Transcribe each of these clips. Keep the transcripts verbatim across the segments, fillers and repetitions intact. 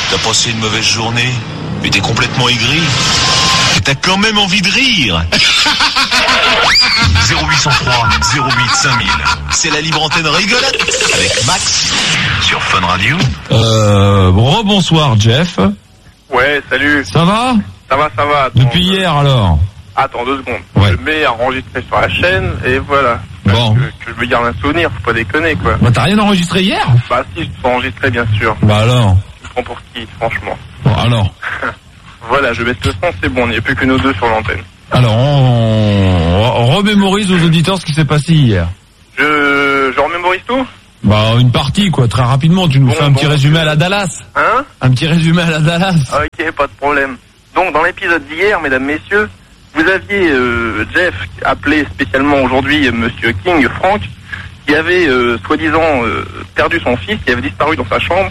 T'as passé une mauvaise journée, mais t'es complètement aigri. Et t'as quand même envie de rire. zéro huit cent trois zéro huit cinq mille. C'est la libre antenne rigolote avec Max sur Fun Radio. Euh, bon, rebonsoir Jeff. Ouais, salut. Ça va? Ça va, ça va. Attends, Depuis hier alors? Attends deux secondes. Ouais. Je le mets enregistré sur la chaîne et voilà. Bon. Que, que je me garde un souvenir, faut pas déconner quoi. Bah t'as rien enregistré hier? Bah si, je peux enregistrer bien sûr. Bah alors? Je prends pour qui, franchement. Bon alors? Voilà, je baisse le son, c'est bon, il n'y a plus que nous deux sur l'antenne. Alors on, on remémorise aux auditeurs ce qui s'est passé hier. Je, je remémorise tout? Bah une partie quoi, très rapidement, tu nous Bon, fais un bon, petit résumé à la Dallas. Hein? Un petit résumé à la Dallas. Ok, pas de problème. Donc dans l'épisode d'hier, mesdames, messieurs, vous aviez euh, Jeff appelé spécialement aujourd'hui euh, Monsieur King, Franck, qui avait euh, soi-disant euh, perdu son fils, qui avait disparu dans sa chambre,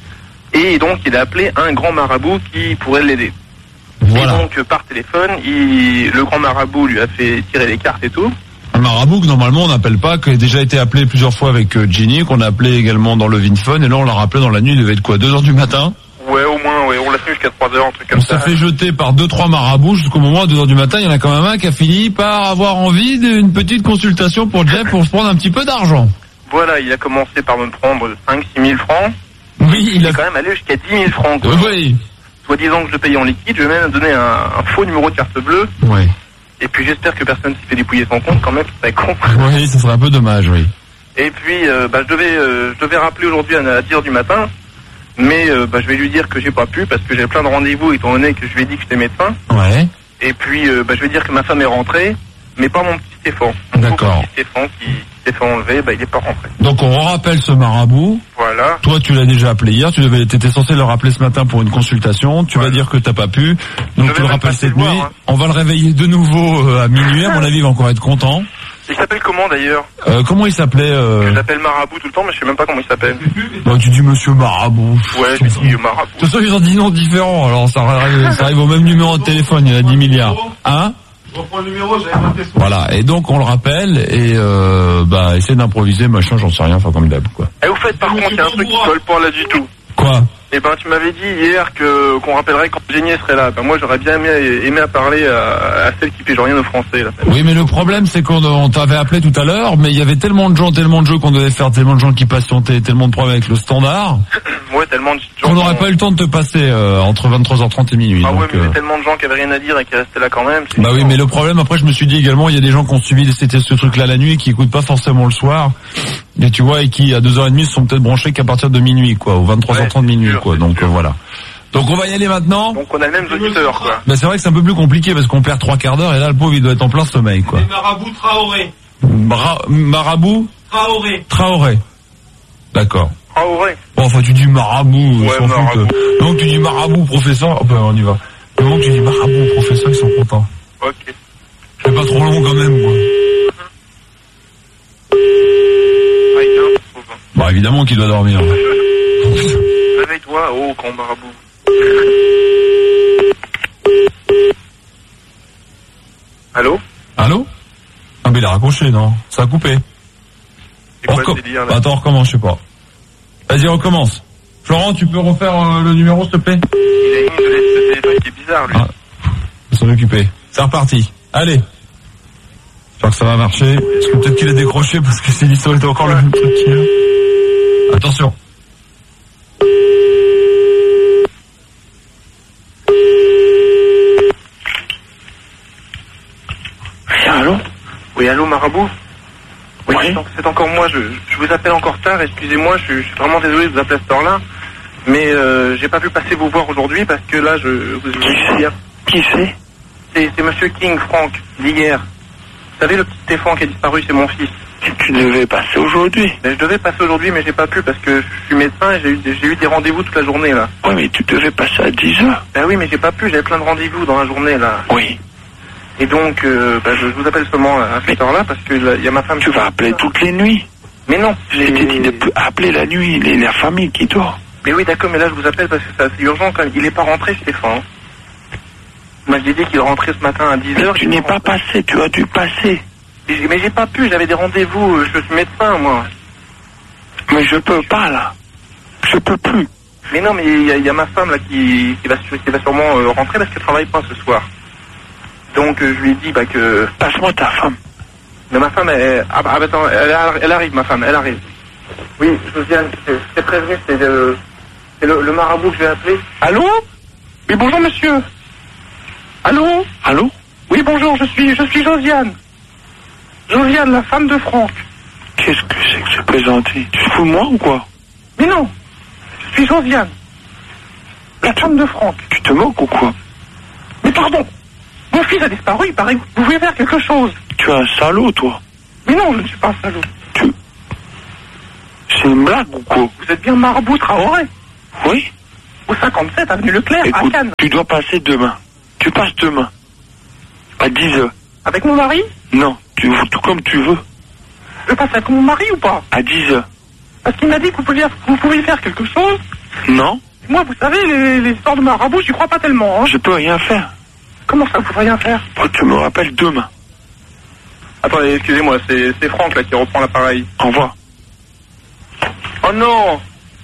et donc il a appelé un grand marabout qui pourrait l'aider. Voilà. Et donc euh, par téléphone, il, le grand marabout lui a fait tirer les cartes et tout. Un marabout que normalement on n'appelle pas, qui a déjà été appelé plusieurs fois avec euh, Ginny, qu'on a appelé également dans le VinFun, et là on l'a rappelé dans la nuit, il devait être quoi, deux heures du matin? Ouais, au moins, ouais, on l'a tenu jusqu'à trois heures, un truc comme On ça. s'est fait jeter par deux, trois marabouts jusqu'au moment à deux heures du matin. Il y en a quand même un qui a fini par avoir envie d'une petite consultation pour Jeff pour se prendre un petit peu d'argent. Voilà, il a commencé par me prendre cinq six mille francs. Oui, il Il a est quand même allé jusqu'à dix mille francs, quoi. Oui, Soit disant que je le payais en liquide, je vais même donner un, un faux numéro de carte bleue. oui. Et puis j'espère que personne s'y fait dépouiller son compte quand même, c'est con. Oui, ça serait un peu dommage, oui. Et puis, euh, bah, je devais, euh, je devais rappeler aujourd'hui à dix heures du matin. Mais euh, bah, je vais lui dire que j'ai pas pu parce que j'ai plein de rendez-vous étant donné que je lui ai dit que j'étais médecin. Ouais. Et puis euh, bah, je vais dire que ma femme est rentrée, mais pas mon petit Stéphane. Mon D'accord. pauvre petit Stéphane qui s'est fait enlever, bah, il est pas rentré. Donc on rappelle ce marabout. Voilà. Toi, tu l'as déjà appelé hier. Tu devais, t'étais censé le rappeler ce matin pour une consultation. Tu Voilà. vas dire que t'as pas pu. Donc Je tu vais le même rappelles passer cette le nuit. voir, hein. On va le réveiller de nouveau euh, à minuit. À mon avis, il va encore être content. Il s'appelle comment d'ailleurs? Euh, comment il s'appelait euh... Je l'appelle Marabout tout le temps, mais je sais même pas comment il s'appelle. Bah, tu dis Monsieur Marabout. Ouais, je lui dis Marabout. De toute façon, ils ont dit noms différents, alors ça arrive, ça arrive au même numéro de téléphone, il y en a dix milliards. Hein? Je reprends le numéro, j'avais noté son. Voilà, et donc on le rappelle, et euh, bah, essaie d'improviser, machin, j'en sais rien, enfin comme d'hab, quoi. Et au fait, par contre, il y a un truc qui colle pas là du tout. Quoi? Eh ben, tu m'avais dit hier que qu'on rappellerait quand Génie serait là. Ben moi, j'aurais bien aimé, aimé à parler à, à celle qui fait rien aux Français là. Oui, mais le problème, c'est qu'on on t'avait appelé tout à l'heure, mais il y avait tellement de gens, tellement de jeux qu'on devait faire, tellement de gens qui patientaient, tellement de problèmes avec le standard, Ouais, tellement de gens. qu'on n'aurait pas eu le temps de te passer euh, entre vingt-trois heures trente et minuit. Ah donc, ouais, mais il y euh, avait tellement de gens qui avaient rien à dire et qui restaient là quand même. c'est Bah oui, chiant. mais le problème, après, je me suis dit également, il y a des gens qui ont suivi c'était ce truc-là la nuit et qui écoutent pas forcément le soir. Et tu vois, et qui, à deux heures trente, se sont peut-être branchés qu'à partir de minuit, quoi, ou vingt-trois heures trente Ouais, c'est minuit, sûr, quoi. c'est Donc, sûr. euh, voilà. Donc, on va y aller maintenant. Donc on a le même auditeur, quoi. Bah, c'est vrai que c'est un peu plus compliqué parce qu'on perd trois quarts d'heure et là, le pauvre, il doit être en plein sommeil, quoi. C'est Marabout Traoré. Bra- marabout? Traoré. Traoré. D'accord. Ah ouais. Bon, enfin, tu dis marabout, ils Ouais, s'en foutent. marabout. Donc, tu dis marabout, professeur. Oh, ben, on y va. Le moment que tu dis marabout, professeur, ils sont contents. Ok. Je fais pas trop long quand même, moi. Ah, il dort, je trouve. Bah, évidemment qu'il doit dormir. Réveille-toi, oh, grand marabout. Allô? Allô? Ah, mais il a raccroché, non? Ça a coupé. C'est quoi On le délire, là? Attends, on recommence, je sais pas. Vas-y, recommence. Florent, tu peux refaire euh, le numéro, s'il te plaît? Il a une de ce téléphone qui est bizarre, lui. Ah, faut s'en occuper. C'est reparti. Allez. J'espère que ça va marcher. Parce que peut-être qu'il a décroché parce que c'est l'histoire était encore le même truc qu'il a. Attention. Allô? Oui, allô, marabout? Oui, Oui. c'est en- c'est encore moi, je, je vous appelle encore tard, excusez-moi, je, je suis vraiment désolé de vous appeler à cette heure-là, mais euh, j'ai pas pu passer vous voir aujourd'hui parce que là, je vous Qui hier. Qui c'est? C'est c'est Monsieur King, Franck, d'hier. Vous savez, le petit Stéphane qui a disparu, c'est mon fils. Tu devais passer aujourd'hui. Mais je devais passer aujourd'hui, mais j'ai pas pu parce que je suis médecin et j'ai eu, des- j'ai eu des rendez-vous toute la journée, là. Oui, mais tu devais passer à dix heures. Ben oui, mais j'ai pas pu, j'avais plein de rendez-vous dans la journée, là. Oui. Et donc, euh, ben, je vous appelle seulement à cette heure-là parce que il y a ma femme... Tu vas appeler toutes les nuits. Mais non, Je t'ai dit de plus appeler la nuit, les, la famille qui dort. Mais oui, d'accord, mais là, je vous appelle parce que c'est assez urgent quand même. Il est pas rentré, Stéphane. Moi, j'ai dit qu'il rentrait ce matin à dix heures. Tu n'es pas passé, tu as dû passer. Mais j'ai- mais j'ai pas pu, j'avais des rendez-vous, je suis médecin, moi. Mais je peux pas, là. Je peux plus. Mais non, mais il y, y a ma femme là qui, qui, va, qui va sûrement euh, rentrer parce qu'elle travaille pas ce soir. Donc euh, je lui ai dit bah que... Passe-moi ta femme. Mais ma femme, elle... Ah bah attends, elle, elle arrive ma femme, elle arrive. Oui, Josiane, c'est prévenu, c'est le, le, le marabout que je vais appeler. Allô? Oui, bonjour monsieur. Allô? Allô? Oui, bonjour, je suis, je suis Josiane. Josiane, la femme de Franck. Qu'est-ce que c'est que ce plaisanterie? Tu te fous de moi ou quoi? Mais non, je suis Josiane, la femme de Franck. Tu te moques ou quoi? Mais pardon, mon fils a disparu, il paraît que vous pouvez faire quelque chose. Tu es un salaud, toi. Mais non, je ne suis pas un salaud. Tu... C'est une blague ou quoi? Vous êtes bien Marabout Traoré? Oui. Au cinquante-sept, avenue Leclerc, Écoute, à Cannes. tu dois passer demain. Tu passes demain. À dix heures. Avec mon mari? Non, tu tout comme tu veux. Je passe avec mon mari ou pas? À dix heures. Parce qu'il m'a dit que vous pouviez, vous pouviez faire quelque chose. Non. Moi, vous savez, les, les histoires de marabout, j'y crois pas tellement. Hein. Je peux rien faire. Comment ça, vous pouvez rien faire? Bon, tu me rappelles demain. Attendez, excusez-moi, c'est, c'est Franck là qui reprend l'appareil. Au revoir. Oh non!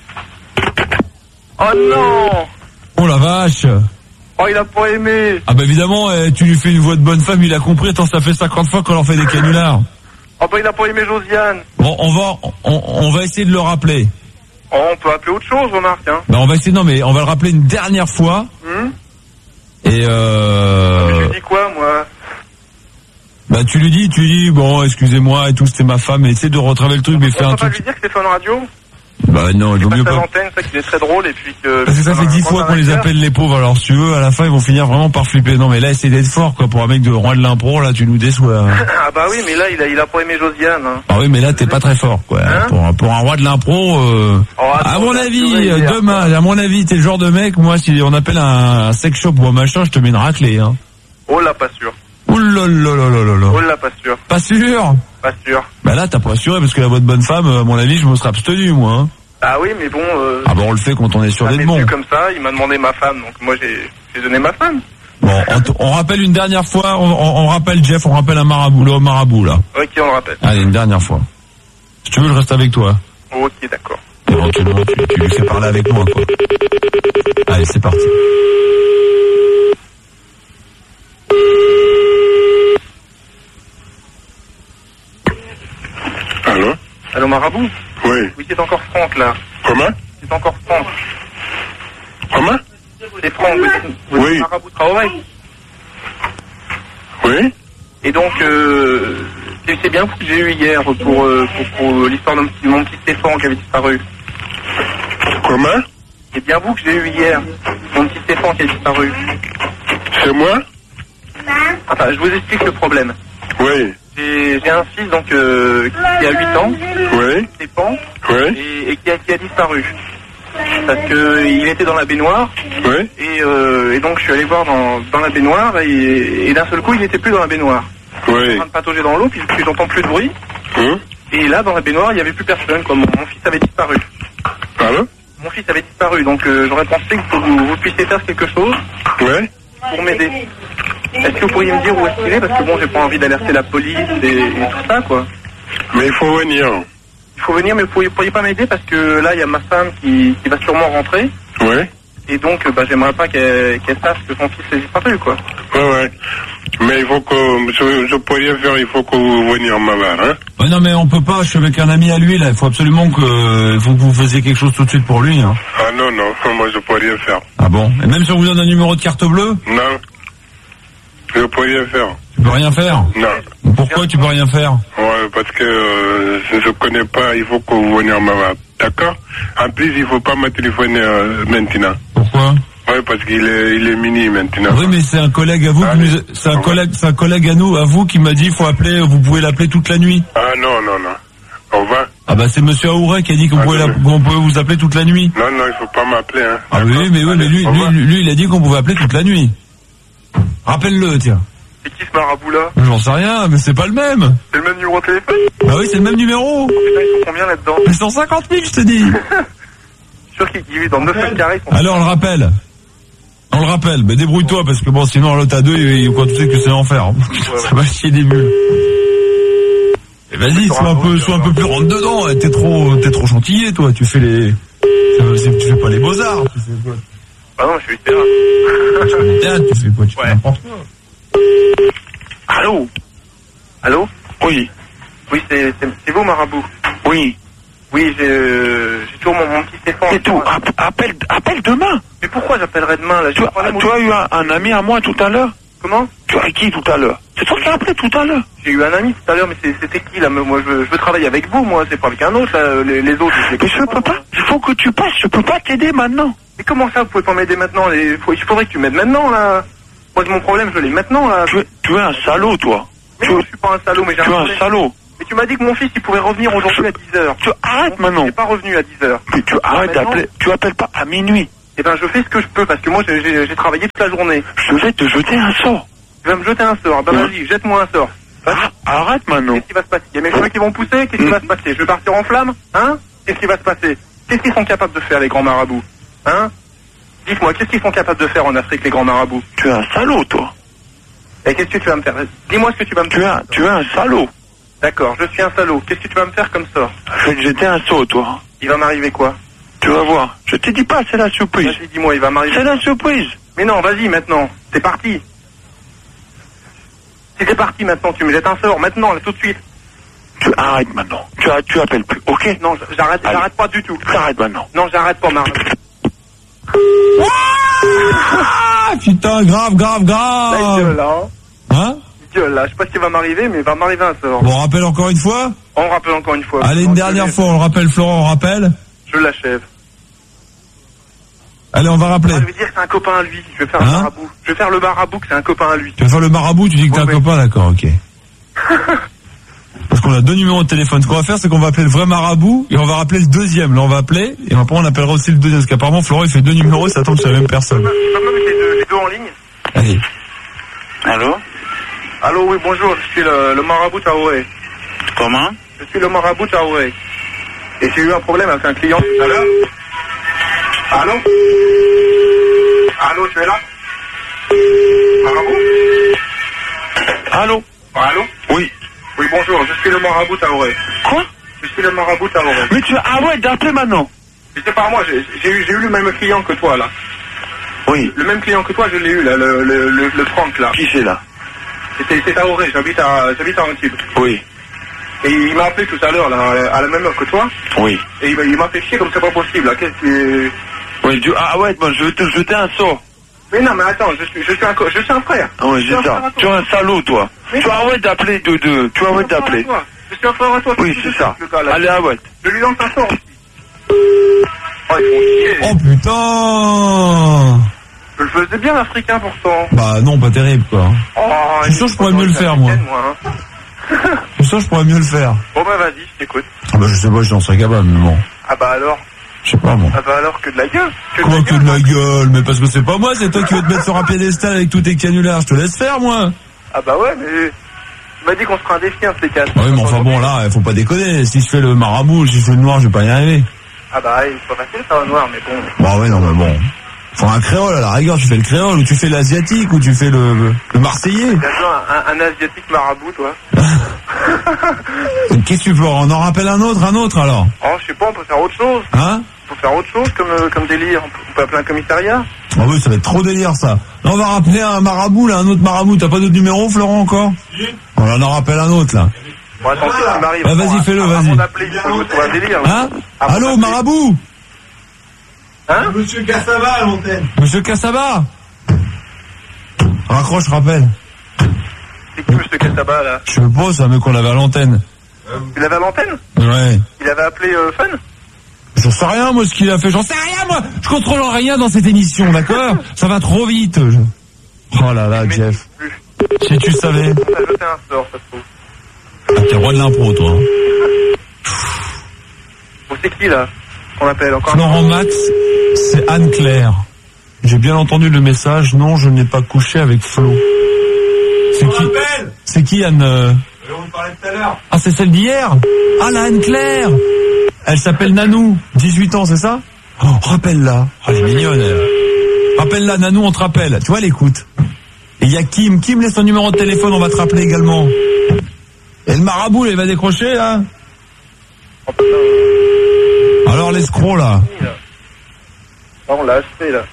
Oh non! Oh la vache! Oh, il a pas aimé! Ah bah évidemment, eh, tu lui fais une voix de bonne femme, il a compris. Attends, ça fait cinquante fois qu'on leur fait des canulars. Oh bah il a pas aimé Josiane. Bon, on va, on, on va essayer de le rappeler. Oh, on peut appeler autre chose, remarque, hein. Bah on va essayer, non mais on va le rappeler une dernière fois. Hmm Et euh... Mais je lui dis quoi, moi? Bah tu lui dis, tu lui dis, bon, excusez-moi et tout, c'était ma femme, et essaie de retraver le truc, mais faire On un peut pas truc... lui dire que c'est Fun Radio? Bah non, il vaut Il mieux passe à pas. l'antenne, c'est qu'il est très drôle, et puis que... Parce que ça fait dix fois qu'on les appelle les pauvres, alors si tu veux, à la fin ils vont finir vraiment par flipper. Non mais là, essaie d'être fort, quoi, pour un mec de roi de l'impro, là, tu nous déçois. Ah bah oui, mais là, il a, il a pas aimé Josiane, hein. Ah oui, mais là, t'es pas très fort, quoi. Hein pour, pour un roi de l'impro, euh... Oh, attends, à mon t'as avis, assuré hier, demain, à mon avis, t'es le genre de mec, moi, si on appelle un, un sex shop ou un machin, je te mets une raclée, hein. Oh là, pas sûr. Ouh là là là là là là. Oh là, pas sûr. Pas sûr? Pas sûr. Bah là, t'as pas assuré, parce que la voix de bonne femme, à mon avis, je me serais abstenu, moi, hein. Ah oui, mais bon... Euh, Ah bah on le fait quand on est sûr un d'être monsieur bon. comme ça, il m'a demandé ma femme, donc moi j'ai, j'ai donné ma femme. Bon, on, on rappelle une dernière fois, on, on, on rappelle Jeff, on rappelle un marabout, le marabout, là. Ok, on le rappelle. Allez, une dernière fois. Si tu veux, je reste avec toi. Ok, d'accord. Éventuellement, tu, tu lui fais parler avec moi, quoi. Allez, c'est parti. Allô? Allô, marabout? Oui. Oui, c'est encore Franck, là. Comment? C'est encore Franck. Comment? C'est Franck, oui. Vous Oui. êtes marabout Traoré. Oui? Et donc, euh, c'est, c'est bien vous que j'ai eu hier pour, pour, pour, pour l'histoire de mon petit, mon petit Stéphane qui avait disparu. Comment? C'est bien vous que j'ai eu hier, mon petit Stéphane qui a disparu. C'est moi? Enfin, je vous explique le problème. Oui. J'ai, j'ai un fils donc euh, qui a huit ans, Oui? Stéphane, Oui? et, et qui, a, qui a disparu. Parce que il était dans la baignoire, Oui? et, euh, et donc je suis allé voir dans, dans la baignoire, et, et d'un seul coup il n'était plus dans la baignoire. Il était en Oui? train de patauger dans l'eau, puis, puis j'entends plus de bruit, Hein? et là dans la baignoire il n'y avait plus personne, quoi. Mon, mon fils avait disparu. Allô? Mon fils avait disparu, donc euh, j'aurais pensé que vous, vous puissiez faire quelque chose Oui? pour m'aider. Est-ce que vous pourriez me dire où est-ce qu'il est? Parce que bon, j'ai pas envie d'alerter la police et, et tout ça, quoi. Mais il faut venir. Il faut venir, mais vous pourriez, pourriez pas m'aider parce que là, il y a ma femme qui, qui va sûrement rentrer. Oui? Et donc, bah, j'aimerais pas qu'elle, qu'elle sache que son fils est disparu, quoi. Oui, oui. Mais il faut que... Je, je peux rien faire, il faut que vous veniez me voir, hein? Ouais, non mais on peut pas, je suis avec un ami à lui, là. Il faut absolument que, il faut que vous fassiez quelque chose tout de suite pour lui, hein. Ah non, non, moi je peux rien faire. Ah bon? Et même si on vous donne un numéro de carte bleue? Non. Je peux rien faire. Tu peux rien faire? Non. Pourquoi tu peux rien faire? Ouais, parce que euh, je ne connais pas, il faut que vous veniez me voir. D'accord? En plus, il faut pas me téléphoner euh, maintenant. Pourquoi? Oui, parce qu'il est, il est mini maintenant. Oui, mais c'est un collègue à vous, qui nous a- c'est un collègue, c'est un collègue à nous, à vous qui m'a dit, il faut appeler, vous pouvez l'appeler toute la nuit. Ah non, non, non. Au revoir. Ah bah c'est Monsieur Aouret qui a dit qu'on Ah, pouvait, oui. la- qu'on pouvait vous appeler toute la nuit. Non, non, il faut pas m'appeler, hein. Ah oui, mais oui, mais lui, Au lui, revoir. lui, il a dit qu'on pouvait appeler toute la nuit. Rappelle-le, tiens. C'est qui ce marabout-là? J'en sais rien, mais c'est pas le même. C'est le même numéro de téléphone? Ah oui, c'est le même numéro. Putain, ils sont combien là-dedans? Mais cent cinquante mille, je te dis. Je suis sûr qu'ils vivent dans neuf mètres carrés. ils sont- Alors on le rappelle. On le rappelle, mais débrouille-toi parce que bon, sinon l'autre à deux, il, il, quand tu sais que c'est l'enfer. hein. Ça va chier des mules. Et vas-y, sois un peu, sois un peu plus rentre dedans. T'es trop, t'es trop chantillé, toi. Tu fais les, euh, c'est- tu fais pas les beaux-arts. Tu fais quoi? Ah non, je suis littéraire. Tu fais des théâtres, tu fais quoi? Tu fais Ouais. n'importe quoi. Allô? Allô? Oui, Oui, c'est c'est- c'est vous, Marabout? oui. Oui, j'ai euh, j'ai toujours mon, mon petit Stéphane. C'est tout. App- Appelle, appelle demain. Mais pourquoi j'appellerai demain, là? J'ai Tu, un as- problème tu as eu un, un ami à moi tout à l'heure? Comment? Tu as qui tout à l'heure? C'est toi qui as appelé tout à l'heure. J'ai eu un ami tout à l'heure, mais c'est- c'était qui, là? Moi, je veux, je veux travailler avec vous, moi, c'est pas avec un autre, là. Les, les autres, je les Mais je peux pas. Il faut que tu passes. Je peux pas t'aider maintenant. Mais comment ça, vous pouvez pas m'aider maintenant? Les... faut- Il faudrait que tu m'aides maintenant, là. Moi, mon problème, je l'ai maintenant, là. Tu es, tu es un salaud, toi. Mais tu, non, je suis pas un salaud, mais j'ai un tu es un problème. salaud. Mais tu m'as dit que mon fils, il pouvait revenir aujourd'hui à dix heures. Tu arrêtes Mon fils maintenant. n'est pas revenu à dix heures. Mais tu arrêtes maintenant d'appeler. Tu appelles pas à minuit. Eh ben, je fais ce que je peux, parce que moi, j'ai- j'ai j'ai travaillé toute la journée. Je vais te jeter un sort. Tu vas me jeter un sort. Ben, Ouais. vas-y, jette-moi un sort. Vas-y. Ah, arrête maintenant. Qu'est-ce qui va se passer? Il y a mes cheveux qui vont pousser, qu'est-ce qui va se passer? Je vais partir en flamme? Hein? Qu'est-ce qui va se passer? Qu'est-ce qu'ils sont capables de faire, les grands marabouts? Hein? Dites-moi, qu'est-ce qu'ils sont capables de faire en Afrique, les grands marabouts? Tu es un salaud, toi. Et qu'est-ce que tu vas me faire? Dis-moi ce que tu vas me Tu es faire. un, tu es un salaud. D'accord, je suis un salaud. Qu'est-ce que tu vas me faire comme sort? Je vais te jeter un sort, toi. Il va m'arriver quoi? Tu vas voir. Je te dis pas, c'est la surprise. Vas-y, dis-moi, il va m'arriver. C'est la surprise. Mais non, vas-y, maintenant. C'est parti. Si c'est parti maintenant, tu me jettes un sort, maintenant, là, tout de suite. Tu arrêtes maintenant. Tu, a- tu appelles plus, ok? Non, j'arrête, Allez. j'arrête pas du tout. T'arrêtes maintenant. Non, j'arrête pas, Marc. Ah, putain, grave, grave, Là, il gueule, grave. là. Hein. Hein? Il gueule, là. Je sais pas ce qui va m'arriver, mais il va m'arriver un sort. Bon, on rappelle encore une fois? On rappelle encore une fois. Allez, une Non, dernière je- fois, on le rappelle, Florent, on rappelle? Je l'achève. Allez, on va rappeler. Je vais dire que c'est un copain à lui. Je vais faire Hein le marabout. Je vais faire le marabout que c'est un copain à lui. Tu vas faire le marabout, tu dis que t'es Ouais, un ouais. copain, d'accord, ok. Parce qu'on a deux numéros de téléphone. Ce qu'on va faire, c'est qu'on va appeler le vrai marabout et on va rappeler le deuxième. Là, on va appeler et après on appellera aussi le deuxième. Parce qu'apparemment, Florent, il fait deux numéros et ça tombe sur la même personne. Je peux même mettre les deux, les deux en ligne. Allez. Allô? Allô, oui, bonjour. Je suis le, le marabout Traoré. Comment? Je suis le marabout Traoré. Et j'ai eu un problème avec un client tout à l'heure. Allô? Allô, tu es là? Marabout? Allô? Allô? Oui. Oui, bonjour. Je suis le marabout Traoré. Quoi? Je suis le marabout Traoré. Mais tu arrêtes d'appeler maintenant. Mais c'est pas moi. J'ai j'ai eu, j'ai eu le même client que toi, là. Oui. Le même client que toi, je l'ai eu, là. Le, le, le, le Franck, là. Qui c'est là? C'était c'est Traoré. J'habite à, j'habite à Antibes. Oui. Et il m'a appelé tout à l'heure, là, à la même heure que toi. Oui. Et il, m'a- il m'a fait chier comme c'est pas possible, là. Qu'est-ce que... Oui, tu, ah ouais, moi, je vais te jeter un sort. Mais non, mais attends, je suis, je suis un, co- je suis un frère. Ah ouais, Je suis c'est un frère ça. à toi. Tu es un salaud, toi. Mais Tu non. arrêtes d'appeler de deux. Tu Je suis un arrêtes frère à d'appeler. toi. Je suis un frère à toi. Oui, tout de c'est suite, ça. le gars, là. Allez, arrête. Je lui lance un sort aussi. Oh, ils font chier. Oh putain! Je le faisais bien, l'Africain, pourtant. Bah non, pas terrible quoi. Oh, Je suis sûr que je pourrais mieux le faire, moi. hein. Je suis sûr que je pourrais mieux le faire. Bon, bah, vas-y, je t'écoute. Ah bah je sais pas, j'en serais capable, mais bon. Ah, bah, alors. Je sais pas moi. Ah, bah, alors, que de la gueule. Que de Quoi la que gueule. de la gueule? Mais parce que c'est pas moi, c'est toi qui veux te mettre sur un piédestal avec tous tes canulars. Je te laisse faire moi. Ah, bah, ouais, mais. Tu m'as dit qu'on se fera un défi, un de ces quatre. Ah oui, mais enfin bon là, faut pas déconner. Si je fais le marabout, si je fais le noir, je vais pas y arriver. Ah, bah, c'est pas facile, ça va noir, mais bon. Bah ouais, non mais bon. Faut un créole à la rigueur, tu fais le créole ou tu fais l'asiatique ou tu fais le, le marseillais. T'as besoin un, un asiatique marabout, toi. Qu'est-ce que tu veux? On en rappelle un autre, un autre alors? Oh, je sais pas, on peut faire autre chose. Hein? On peut faire autre chose comme, euh, comme délire. On peut, on peut appeler un commissariat. Ah oui, ça va être trop délire ça. Là, on va rappeler un marabout, là, un autre marabout. T'as pas d'autre numéro, Florent, encore? On en rappelle un autre, là. Bon, attends, qu'est-ce qui m'arrive? Ah, vas-y, fais-le, vas-y. Avant d'appeler, il faut que ce soit un délire. Hein? Avant Allô, d'appeler. marabout? Hein? Monsieur Cassava à l'antenne. Monsieur Cassaba? Raccroche, rappelle. C'est qui, monsieur Cassaba, là? Je sais pas, c'est un mec qu'on avait à l'antenne. Il avait à l'antenne? Ouais. Il avait appelé euh, Fun? J'en sais rien, moi, ce qu'il a fait. J'en sais rien, moi. Je contrôle rien dans cette émission, d'accord? Ça va trop vite. Je- Oh là là, Mais Jeff. plus. Si tu savais. On t'a jeté un sort, ça se trouve. Ah, t'es le roi de l'impro, toi. hein. Bon, c'est qui, là? Qu'on appelle encore? Florent Max, c'est Anne-Claire. J'ai bien entendu le message. Non, je n'ai pas couché avec Flo. C'est qui? Rappelle. C'est qui, Anne? euh On parlait tout à l'heure. Ah, c'est celle d'hier? Ah, la Anne-Claire. Elle s'appelle Nanou. dix-huit ans, c'est ça? Oh, rappelle-la. Oh, elle est mignonne, elle. Rappelle-la, Nanou, on te rappelle. Tu vois, elle écoute. Et il y a Kim. Kim, laisse ton numéro de téléphone, on va te rappeler également. Et le marabout, il va décrocher, là? Oh, putain. Alors, l'escroc, là. Ah, on l'a acheté, là.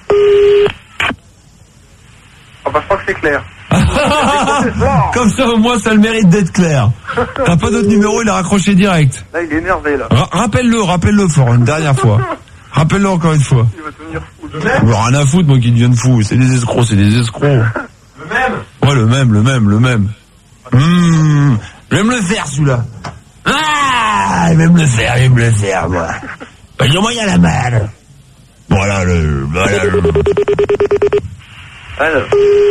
Ah bah, je crois que c'est clair. Comme ça, au moins, ça a le mérite d'être clair. T'as pas d'autre numéro, il a raccroché direct. Là, il est énervé, là. Ra- rappelle-le, rappelle-le, Florent, une dernière fois. Rappelle-le encore une fois. Il va devenir fou. Le Mais rien à foutre, moi, qui devienne fou. C'est des escrocs, c'est des escrocs. même Ouais, le même, le même, le même. Mmh, je vais me le faire, celui-là. Ah, il va me le faire, il va me le faire, moi. Bah, dis-moi, il y a la balle. Voilà le, voilà le. Alors.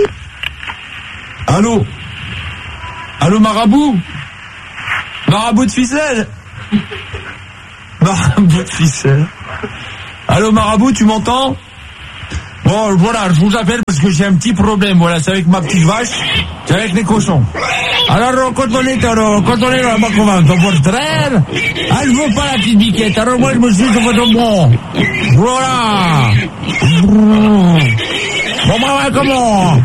Allô? Allô, marabout? Marabout de ficelle? Marabout de ficelle. Allô, marabout, tu m'entends? Bon, voilà, je vous appelle parce que j'ai un petit problème, voilà, c'est avec ma petite vache, c'est avec les cochons. Alors, quand on est, alors, quand on est là-bas, comment, on voit le train, ah, je veux pas la petite biquette, alors moi, je me suis dit, je veux bon. Voilà. Bon, bah, ouais, comment?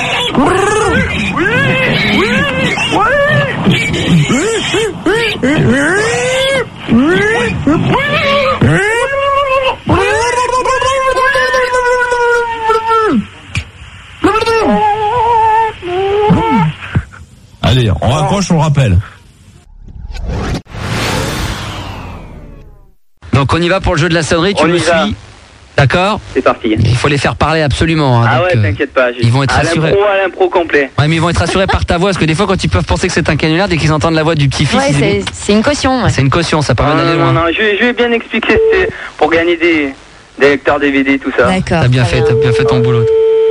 Allez, on raccroche, on rappelle. Donc on y va pour le jeu de la sonnerie, tu On me y va. suis. D'accord? C'est parti. Il faut les faire parler absolument. Hein, Ah donc, ouais, euh, t'inquiète pas. j'ai- ils vont être à rassurés. l'impro, à l'impro complet. Ouais, mais ils vont être rassurés par ta voix, parce que des fois quand ils peuvent penser que c'est un canular, dès qu'ils entendent la voix du petit-fils, Ouais, ils c'est, disent, c'est une caution. Ouais. c'est une caution, ça permet Non, d'aller non, loin. non, non, je, vais- je vais bien expliquer, c'est pour gagner des, des lecteurs D V D, tout ça. D'accord. T'as bien très fait, t'as bien fait ton boulot.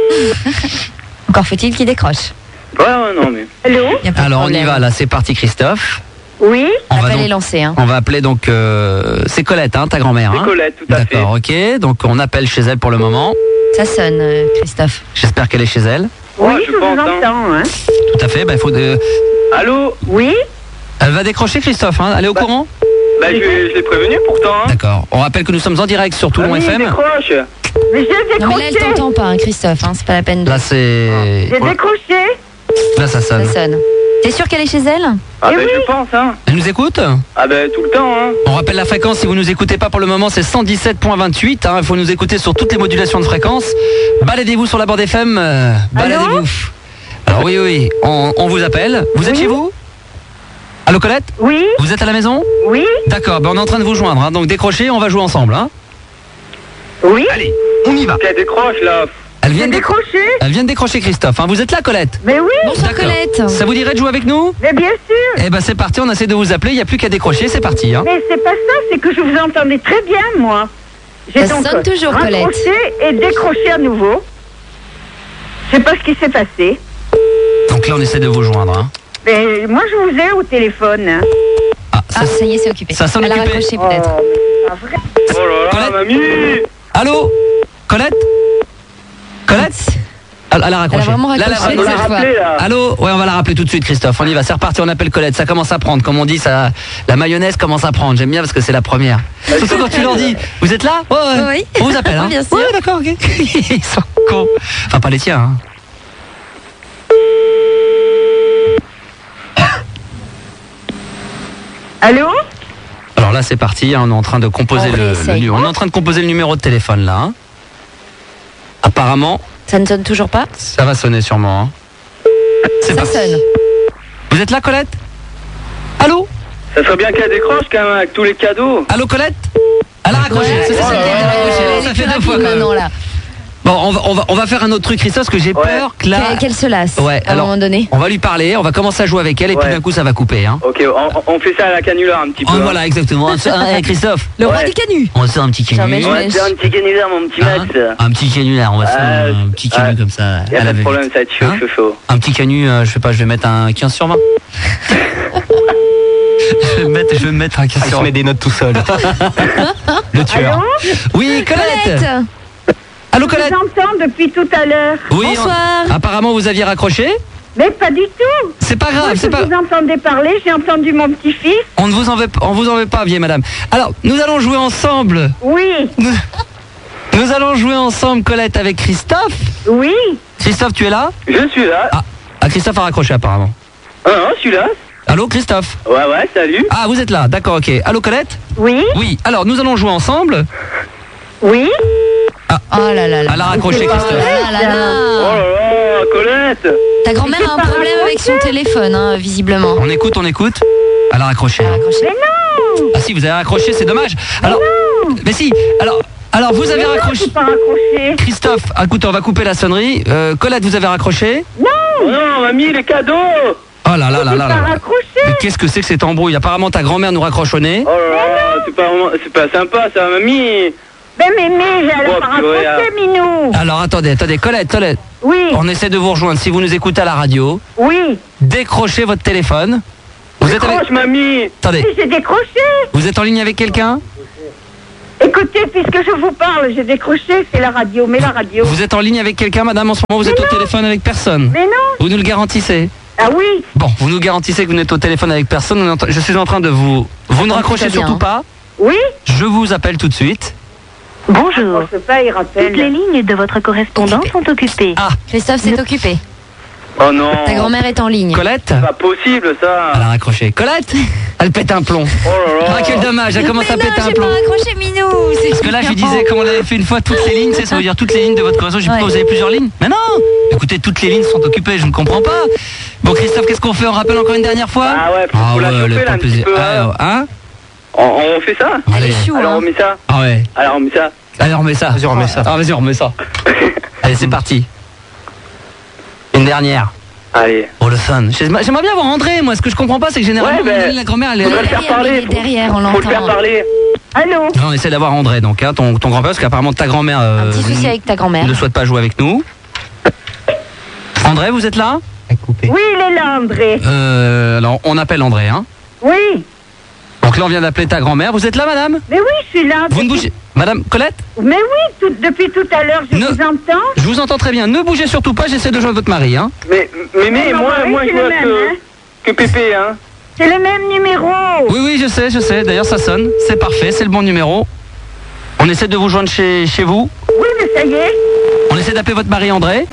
Encore faut-il qu'il décroche. Ouais, ouais, non, mais. Allô? Y a pas de Alors on y problème. va, là c'est parti Christophe. Oui? On va, L'appel donc- est lancé. Hein. on va appeler donc, euh, c'est Colette, hein, ta grand-mère. C'est Hein Colette, tout à fait. D'accord, ok, donc on appelle chez elle pour le moment. Ça sonne, euh, Christophe. J'espère qu'elle est chez elle. Ouais, Oui, je je vous pense, hein. entends, hein. Tout à fait, bah, il faut de... Allô? Oui? Elle va décrocher Christophe, hein, elle est au courant? Bah, je, je l'ai prévenu pourtant, hein. D'accord, on rappelle que nous sommes en direct sur Ah Toulon oui, F M. décroche. Mais j'ai Non mais là elle décroché. t'entend pas, hein, Christophe. Hein, c'est pas la peine de. Là c'est... J'ai décroché. Là ça sonne. Ça sonne. T'es sûr qu'elle est chez elle? Ah, Eh bah, oui. je pense, hein. Elle nous écoute? Ah, bah, tout le temps, hein. On rappelle la fréquence, si vous nous écoutez pas pour le moment, c'est cent dix-sept virgule vingt-huit. Hein, il faut nous écouter sur toutes les modulations de fréquence. Baladez-vous sur la bande F M. euh, baladez-vous. Alors oui, oui, on, on vous appelle. Vous êtes Oui. chez vous? Allô Colette? Oui? Vous êtes à la maison? Oui? D'accord, ben on est en train de vous joindre. Hein, donc décrochez, on va jouer ensemble. Hein. Oui? Allez, on y va. Qu'elle décroche, là. Elle J'ai vient, de décro- décroché. elle vient de décrocher Christophe. Hein. Vous êtes là Colette? Mais oui? Bonsoir D'accord. Colette. Ça vous dirait de jouer avec nous? Mais bien sûr. Eh ben c'est parti, on essaie de vous appeler, il n'y a plus qu'à décrocher, c'est parti. Hein. Mais c'est pas ça, c'est que je vous entendais très bien, moi. J'ai Ça donc sonne toujours, Colette. raccroché et décroché à nouveau. Je sais pas ce qui s'est passé. Donc là on essaie de vous joindre. Hein. Mais moi, je vous ai au téléphone. Hein. Ah, ça, Ah ça y est, c'est occupé. ça sonne Elle a occupé. raccroché peut-être. Oh, mais c'est pas vrai. Oh là là, Colette? mamie. Allô Colette? Colette? Elle, elle a raccroché. Elle a vraiment Là, elle a raccroché, On raccroché. l'a cette fois. rappelé, là. Allô? Ouais, on va la rappeler tout de suite, Christophe. On y va, c'est reparti, on appelle Colette. Ça commence à prendre, comme on dit, ça, la mayonnaise commence à prendre. J'aime bien parce que c'est la première. Surtout quand tu leur dis, vous êtes là? Ouais, ouais. Oui. On vous appelle, hein? Bien sûr. Ouais, d'accord, ok. Ils sont cons. Enfin, pas les tiens, hein. Allô? Alors là, c'est parti, hein, on est en train de composer On le, réessaye. le- on est en train de composer le numéro de téléphone, là. Hein. Apparemment, Ça ne sonne toujours pas? ça va sonner sûrement. Hein. C'est Ça parti. sonne. Vous êtes là, Colette? Allô? Ça serait bien qu'elle décroche, quand même, avec tous les cadeaux. Allô, Colette? Elle a raccroché. Ouais, C'est ça, ouais, c'est- elle a raccroché. ouais, Ça elle fait est deux plus fois, rapide quand même. maintenant là. Bon, on va, on va, on va faire un autre truc, Christophe, parce que j'ai Ouais. peur que là... Qu'elle- Qu'elle se lasse. Ouais, à un alors, moment donné. on va lui parler, on va commencer à jouer avec elle, et puis Ouais. d'un coup, ça va couper. Hein. Ok, on, on fait ça à la canular un petit peu. Oh, hein. voilà, exactement. Un- un- hey, Christophe, Le roi Ouais. des canuts. on sort un petit Jamais canut. je On va te faire un petit canular, mon petit Hein Max. un petit canular, on va se faire Ah, un petit canut ah, comme ça. Y a à pas la de va-vite. problème, ça va être chaud, Hein chaud, chaud. Un petit canut, euh, je sais pas, je vais mettre un quinze sur vingt. je, vais mettre, je vais mettre un quinze sur vingt. des notes tout seul. Le tueur. Allô? Oui, Colette. Colette. Allô, Je Colette. vous entends depuis tout à l'heure. Oui, Bonsoir. on- apparemment, vous aviez raccroché. Mais pas du tout. C'est pas Moi, grave, je c'est pas... vous entendais parler, j'ai entendu mon petit-fils. On ne vous en veut, on vous en veut pas, vieille madame. Alors, nous allons jouer ensemble. Oui, Nous, nous allons jouer ensemble, Colette, avec Christophe. oui. Christophe, tu es là? Je suis là. Ah, ah, Christophe a raccroché apparemment. Ah non, je suis là. Allô, Christophe? Ouais, ouais, salut. Ah, vous êtes là, d'accord, ok. Allô, Colette? Oui, Oui, alors nous allons jouer ensemble. oui. là là là. Elle a raccroché, Christophe. Ah là là. Oh là là, Colette. Ta grand-mère a un problème avec son téléphone, hein, visiblement. On écoute, on écoute. Elle a raccroché. Elle a raccroché. Mais non. Ah si, vous avez raccroché, c'est dommage. Alors, mais si, alors, alors vous avez Mais non, raccroché. j'ai pas raccroché. Christophe, écoute, on va couper la sonnerie. Euh, Colette, vous avez raccroché. Non. Oh non, mamie, les cadeaux. Oh là là là J'ai là pas là. raccroché. Mais qu'est-ce que c'est que cette embrouille? Apparemment, ta grand-mère nous raccroche au nez. Oh là là, c'est pas, vraiment- c'est pas sympa ça, mamie. Ben Mémé, elle a Oh, pas purée, raccroché, Minou. Alors attendez, attendez, Colette, Colette. Oui, On essaie de vous rejoindre. Si vous nous écoutez à la radio, oui. décrochez votre téléphone. Vous êtes avec... Décroche, mamie. Attendez, Si, j'ai décroché. vous êtes en ligne avec quelqu'un? Écoutez, puisque je vous parle, j'ai décroché, c'est la radio, mais la radio. Vous êtes en ligne avec quelqu'un, madame? En ce moment, vous Mais êtes au non. téléphone avec personne. Mais non. Vous nous le garantissez? Ah oui. Bon, vous nous garantissez que vous n'êtes au téléphone avec personne. On est en train- Je suis en train de vous... Vous ne raccrochez très bien. surtout pas. Oui. Je vous appelle tout de suite. Bonjour. Je sais pas, il rappelle. Toutes les lignes de votre correspondant sont occupées. Ah, Christophe s'est occupé. Oh non. Ta grand-mère est en ligne. Colette? C'est pas possible ça. Elle a raccroché. Colette? Elle pète un plomb. Oh là là. Ah, quel dommage, elle commence Mais à non, péter un j'ai plomb. pas raccroché, Minou. C'est Parce que là, je disais, comme on l'avait fait une fois, toutes les lignes, c'est ça veut dire toutes les lignes de votre conversation. J'ai dit, Ouais. pourquoi vous avez plusieurs lignes? Mais non! Écoutez, toutes les lignes sont occupées, je ne comprends pas. Bon, Christophe, qu'est-ce qu'on fait? On rappelle encore une dernière fois? Ah ouais, faut Ah la ouais, chauffer, le là, pas un plaisir. petit peu, Ah, hein? On, on fait ça. Elle est chou, Alors hein. on met ça. Ah ouais. Alors on met ça. Allez, on remet ça. Vas-y, on remet ça. Ah, vas-y, on remet ça. Allez, c'est parti. Une dernière. Allez. Oh, le fun. J'aimerais j'aimerais bien voir André, moi. Ce que je comprends pas, c'est que généralement, Ouais, ben, la grand-mère, elle est... faudrait le faire Derrière, parler. il est Faut, derrière, on faut le faire l'entend. parler. Allô. Non, on essaie d'avoir André, donc, hein, ton, ton grand-père, parce qu'apparemment, ta grand-mère... Un euh, petit souci avec ta grand-mère. ne souhaite pas jouer avec nous. André, vous êtes là? Oui, il est là, André. Euh, alors, on appelle André, hein. Oui. Donc là, on vient d'appeler ta grand-mère. Vous êtes là, madame? Mais oui, je suis là. Vous ne bougez... Madame Colette? Mais oui, tout- depuis tout à l'heure, je Ne- vous entends. Je vous entends très bien. Ne bougez surtout pas, j'essaie de joindre votre mari, hein. Mais mais, mais Mais non, moi, oui, moi c'est je le vois même, que, hein. que Pépé, hein. C'est le même numéro. Oui, oui, je sais, je sais. D'ailleurs, ça sonne. C'est parfait, c'est le bon numéro. On essaie de vous joindre chez, chez vous. Oui, mais ça y est. On essaie d'appeler votre mari, André.